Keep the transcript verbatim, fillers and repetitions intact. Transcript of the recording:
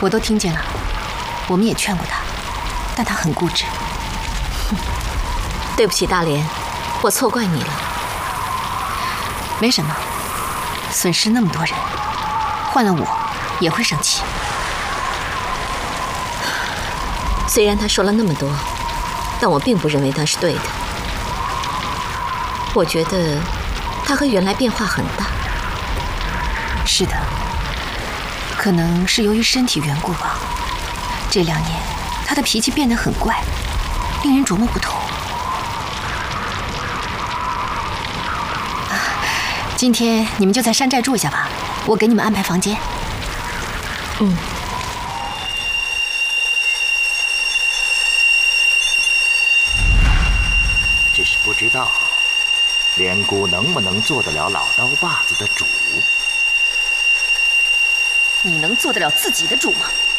我都听见了，我们也劝过他，但他很固执。 哼，对不起，大莲，我错怪你了。 没什么，损失那么多人，换了我也会生气。 虽然他说了那么多，但我并不认为他是对的。我觉得他和原来变化很大。 是的，可能是由于身体缘故吧。这两年他的脾气变得很怪，令人琢磨不透。啊，今天你们就在山寨住一下吧，我给你们安排房间。 嗯。 只是不知道莲姑能不能做得了老刀把子的主。 你能做得了自己的主吗？